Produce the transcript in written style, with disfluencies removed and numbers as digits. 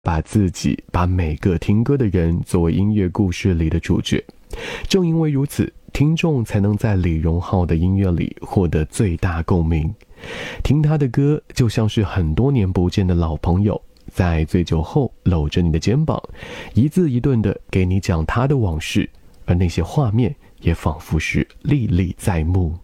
把自己、把每个听歌的人作为音乐故事里的主角。正因为如此，听众才能在李荣浩的音乐里获得最大共鸣。听他的歌就像是很多年不见的老朋友，在醉酒后搂着你的肩膀，一字一顿地给你讲他的往事，而那些画面也仿佛是历历在目。